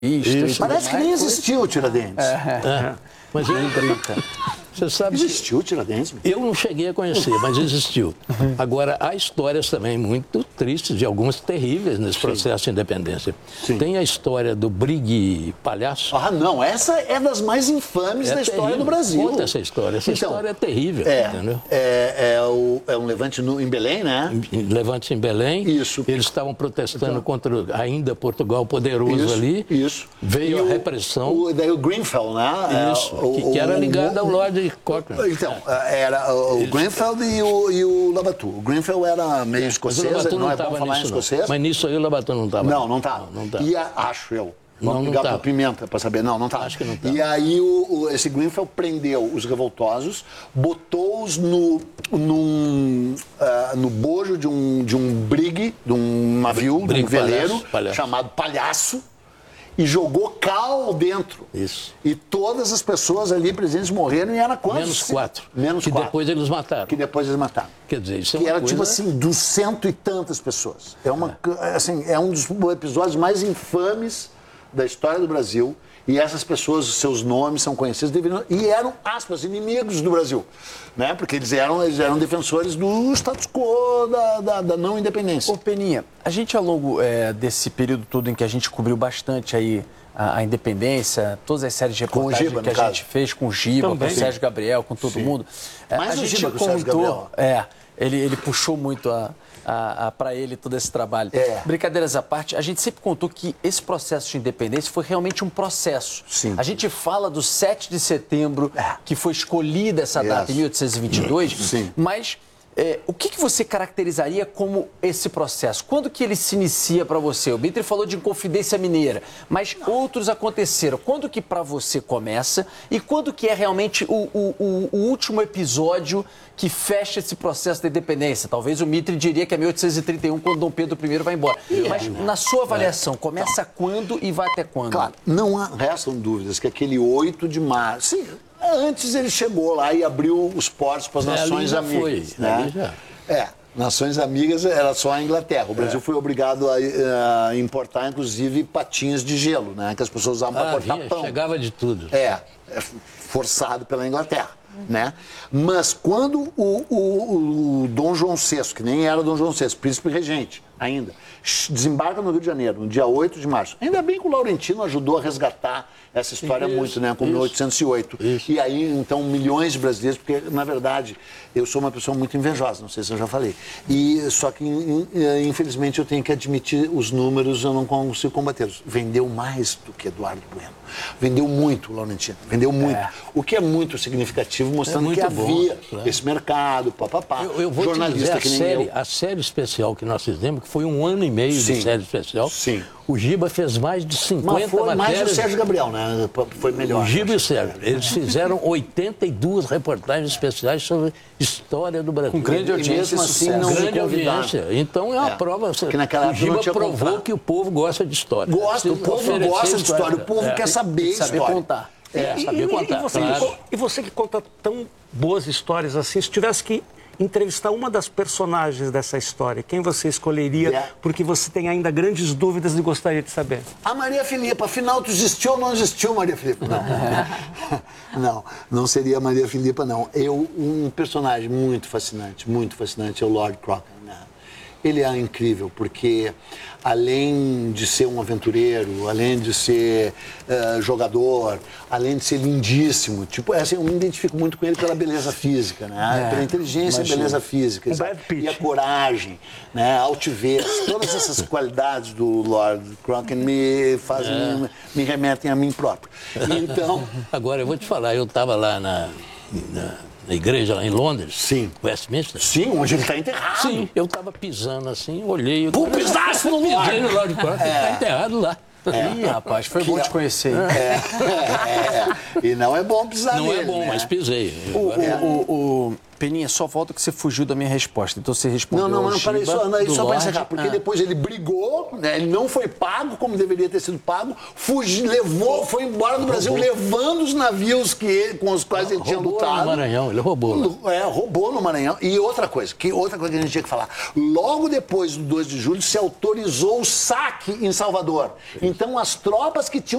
Isso. Parece que nem existiu o Tiradentes. Mas você sabe. Existiu o Tiradentes? Eu não cheguei a conhecer, mas existiu. Agora, há histórias também muito tristes, de algumas terríveis nesse processo de independência. Sim. Tem a história do Brigue Palhaço. Ah, não, essa é das mais infames da história do Brasil. Conta essa história. Essa história é terrível, entendeu? É um levante em Belém, né? Levante em Belém. Isso. Eles estavam protestando contra ainda Portugal poderoso ali. Isso. Veio a repressão. Daí o Grenfell, né? Isso, que era ligado ao Lord Cochrane. Então, era o Grenfell e o Labatou. O Grenfell era meio escocês, não é bom falar em escocês. Mas nisso aí o Labatou não estava. Não estava. E acho eu. Vamos ligar para o Pimenta para saber. Não estava. Acho que não estava. E aí esse Grenfell prendeu os revoltosos, botou-os no bojo de um brigue, de um navio, de um veleiro, chamado Palhaço, e jogou cal dentro. Isso. E todas as pessoas ali presentes morreram e era quantos? -4. -4. Que depois eles mataram. Quer dizer, isso é que uma era coisa... tipo assim, 200 e tantas pessoas. É um dos episódios mais infames da história do Brasil. E essas pessoas, os seus nomes são conhecidos e eram, aspas, inimigos do Brasil, né? Porque eles eram defensores do status quo da não independência. Ô Peninha, a gente ao longo desse período todo em que a gente cobriu bastante aí a independência, todas as séries de reportagem Giba, que a gente fez com o Giba, com o Sérgio Gabriel, com todo mundo, Mais a o gente Giba que o Sérgio contou, Gabriel. ele puxou muito para ele todo esse trabalho. Brincadeiras à parte, a gente sempre contou que esse processo de independência foi realmente um processo. Sim. A gente fala do 7 de setembro, que foi escolhida essa data em 1822, mas o que você caracterizaria como esse processo? Quando que ele se inicia para você? O Bittre falou de Inconfidência Mineira, mas outros aconteceram. Quando que para você começa e quando que é realmente o último episódio que fecha esse processo da independência? Talvez o Mitre diria que é 1831, quando Dom Pedro I vai embora. Mas na sua avaliação, começa quando e vai até quando? Claro, não restam dúvidas que aquele 8 de março... Sim, antes ele chegou lá e abriu os portos para as Nações Amigas. Nações Amigas era só a Inglaterra. O Brasil foi obrigado a importar, inclusive, patinhas de gelo, né? Que as pessoas usavam para cortar pão. Chegava de tudo. Forçado pela Inglaterra. Né? Mas quando o Dom João VI, que nem era Dom João VI, príncipe regente ainda, desembarca no Rio de Janeiro, no dia 8 de março. Ainda bem que o Laurentino ajudou a resgatar essa história muito, né? Com 1808. E aí, então, milhões de brasileiros, porque, na verdade, eu sou uma pessoa muito invejosa, não sei se eu já falei. Só que, infelizmente, eu tenho que admitir os números, eu não consigo combatê-los. Vendeu mais do que Eduardo Bueno. Vendeu muito o Laurentino, vendeu muito. O que é muito significativo, mostrando que havia esse mercado, papapá. Eu vou jornalista te dizer, a série especial que nós fizemos, que foi 1 ano e meio de série especial. Sim. O Giba fez mais de 50 Mas foi matérias. Mais o Sérgio Gabriel, né? Foi melhor. O Giba e o Sérgio. Eles fizeram 82 reportagens especiais sobre história do Brasil. Com grande audiência, mesmo assim, não grande audiência. Então é uma prova. Que naquela o Giba provou que o povo gosta de história. O povo gosta de história. O povo quer saber história. Saber contar. Saber contar. E você que conta tão boas histórias assim, se tivesse que entrevistar uma das personagens dessa história, quem você escolheria? Porque você tem ainda grandes dúvidas e gostaria de saber. A Maria Filipa, afinal, tu existiu ou não existiu, Maria Filipa? Não. não seria a Maria Filipa, não. Um personagem muito fascinante é o Lord Cochrane, né? Ele é incrível, porque além de ser um aventureiro, além de ser jogador, além de ser lindíssimo, tipo, assim, eu me identifico muito com ele pela beleza física, né? Pela inteligência e beleza física. E a coragem, né? A altivez, todas essas qualidades do Lord Cochrane me remetem a mim próprio. Então... Agora, eu vou te falar, eu estava lá na igreja lá em Londres, Westminster. Sim, onde ele está enterrado. Sim, eu estava pisando assim, olhei... Tu pisaste no Lorde? Pisei no Lorde Cochrane, está enterrado lá. Ih, rapaz, foi bom te conhecer. E não é bom pisar nele. Não é bom, mas pisei. Peninha, só volta que você fugiu da minha resposta. Então você respondeu Não, peraí, só para encerrar. Porque Ah. depois ele brigou, né, ele não foi pago como deveria ter sido pago, foi embora do Brasil levando os navios com os quais ele tinha lutado. No Maranhão, ele roubou. Roubou no Maranhão. E outra coisa que a gente tinha que falar. Logo depois do 2 de julho se autorizou o saque em Salvador. Então as tropas que tinham